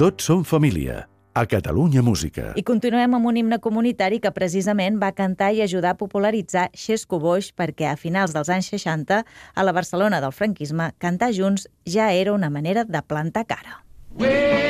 Tots som família, a Catalunya Música. I continuem amb un himne comunitari que precisament va cantar i ajudar a popularitzar Xesco Boix perquè a finals dels anys 60, a la Barcelona del franquisme, cantar junts ja era una manera de plantar cara.